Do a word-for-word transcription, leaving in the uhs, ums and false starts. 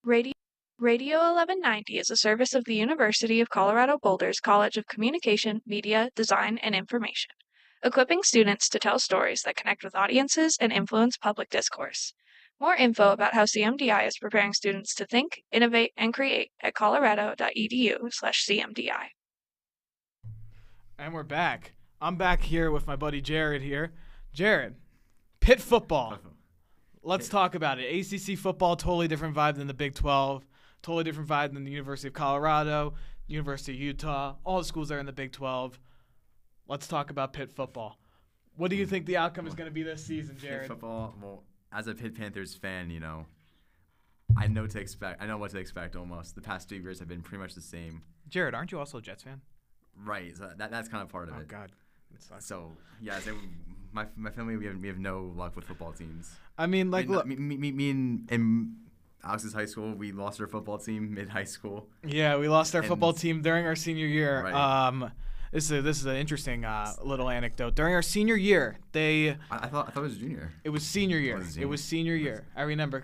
Radio, Radio eleven ninety is a service of the University of Colorado Boulder's College of Communication, Media, Design, and Information, equipping students to tell stories that connect with audiences and influence public discourse. More info about how C M D I is preparing students to think, innovate, and create at colorado.edu slash CMDI. And we're back. I'm back here with my buddy Jared here. Jared, Pitt football. Let's talk about it. A C C football, totally different vibe than the Big twelve, totally different vibe than the University of Colorado, University of Utah, all the schools there in the Big twelve. Let's talk about Pitt football. What do you think the outcome is going to be this season, Jared? Pitt football, well, as a Pitt Panthers fan, you know, I know to expect. I know what to expect almost. The past two years have been pretty much the same. Jared, aren't you also a Jets fan? Right, so that that's kind of part of oh, it. Oh, God. It sucks. So, yeah, so my my family, we have, we have no luck with football teams. I mean, like, I mean, look. Me, me, me in, in Alex's high school, we lost our football team mid-high school. Yeah, we lost our and football team during our senior year. Right. Um, this is a, this is an interesting uh, little anecdote. During our senior year, they I, I thought I thought it was junior. it was senior year. Oh, it was It senior. was senior year. I remember